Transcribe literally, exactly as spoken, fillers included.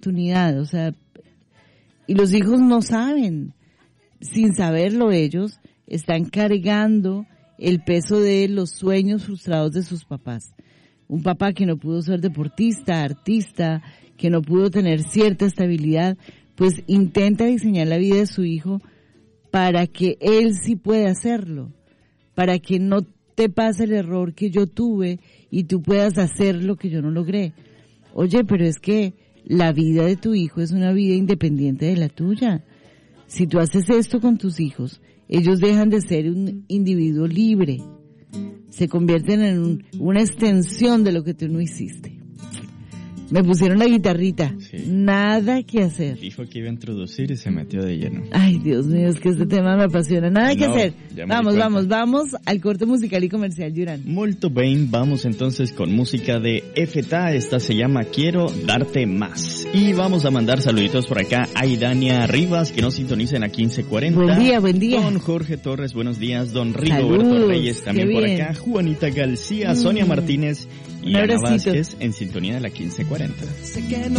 oportunidad, o sea, y los hijos no saben, sin saberlo ellos, están cargando el peso de los sueños frustrados de sus papás. Un papá que no pudo ser deportista, artista, que no pudo tener cierta estabilidad, pues intenta diseñar la vida de su hijo para que él sí pueda hacerlo, para que no te pase el error que yo tuve y tú puedas hacer lo que yo no logré. Oye, pero es que la vida de tu hijo es una vida independiente de la tuya. Si tú haces esto con tus hijos, ellos dejan de ser un individuo libre, se convierten en un, una extensión de lo que tú no hiciste. Me pusieron la guitarrita, sí. Nada que hacer. Dijo que iba a introducir y se metió de lleno. Ay, Dios mío, es que este tema me apasiona. Nada no, que hacer. Vamos, vamos, vamos al corte musical y comercial, Durán. Molto bien, vamos entonces con música de F T A. Esta se llama Quiero Darte Más. Y vamos a mandar saluditos por acá a Idania Rivas, que nos sintonicen a quince cuarenta. Buen día, buen día. Don Jorge Torres, buenos días. Don Rigoberto Reyes, también por acá. Juanita García, mm. Sonia Martínez y Ana Vázquez en sintonía de la quince cuarenta.